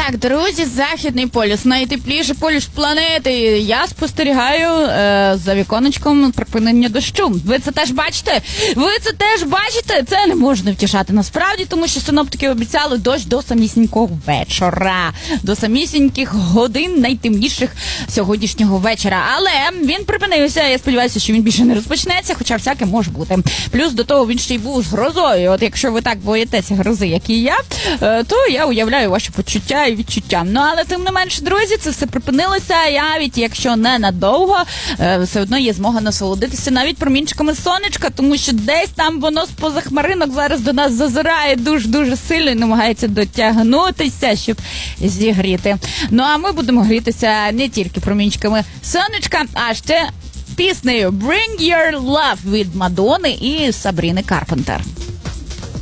Так, друзі, Західний полюс, найтепліший полюс планети. Я спостерігаю за віконечком припинення дощу. Ви це теж бачите? Це не можна втішати насправді, тому що синоптики обіцяли дощ до самісінького вечора. До самісіньких годин найтемніших сьогоднішнього вечора. Але він припинився, я сподіваюся, що він більше не розпочнеться, хоча всяке може бути. Плюс до того він ще й був з грозою. От якщо ви так боїтеся грози, як і я, то я уявляю ваші почуття і відчуття. Ну, але тим не менше, друзі, це все припинилося, навіть якщо не надовго, все одно є змога насолодитися навіть промінчиками сонечка, тому що десь там воно з-поза хмаринок зараз до нас зазирає дуже-дуже сильно і намагається дотягнутися, щоб зігріти. Ну, а ми будемо грітися не тільки промінчиками сонечка, а ще піснею «Bring Your Love» від Мадонни і Сабріни Карпентер.